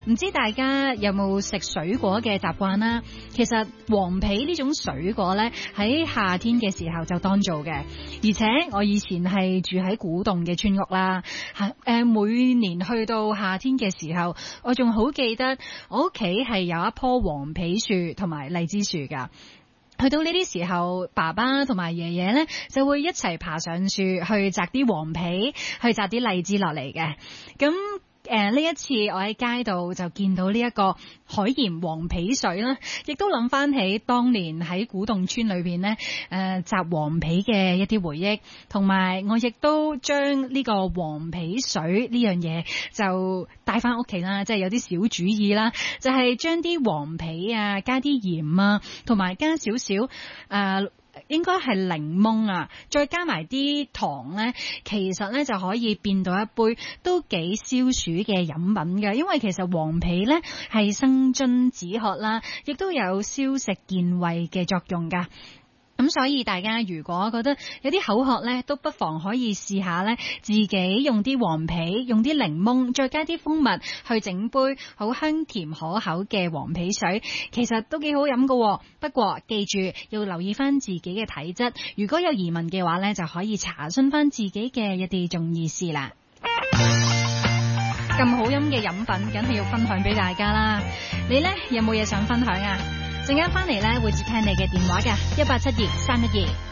唔知大家有冇食水果嘅習慣啦？其實黃皮呢種水果呢，喺夏天嘅時候就當造嘅，而且我以前係住喺古洞嘅村屋啦，每年去到夏天嘅時候，我仲好記得我屋企係有一棵黃皮樹同埋荔枝樹噶。去到呢啲時候，爸爸同埋爺爺呢就會一齊爬上樹去摘啲黃皮，去摘啲荔枝落嚟嘅。咁呢一次我喺街度就見到呢一個海鹽黃皮水啦，亦都諗翻起當年喺古洞村裏邊呢摘黃皮嘅一啲回憶，同埋我亦都將呢個黃皮水呢樣嘢就帶翻屋企啦，即係有啲小主意啦，就係將啲黃皮啊加啲鹽啊，同埋加少少應該係檸檬啊，再加埋啲糖呢，其實呢就可以變到一杯都幾消暑嘅飲品嘅。因為其實黃皮呢係生津止渴啦，亦都有消食健胃嘅作用噶。咁所以大家如果覺得有啲口渴呢，都不妨可以試下呢，自己用啲黃皮，用啲檸檬，再加啲蜂蜜去整杯好香甜可口嘅黃皮水，其實都幾好飲㗎。不過記住要留意翻自己嘅體質，如果有疑問嘅話呢，就可以查詢翻自己嘅一啲中醫師啦。咁好飲嘅飲品，梗係要分享俾大家啦。你呢，有冇嘢想分享啊？陣間翻嚟咧會接聽你嘅電話㗎，1872-312。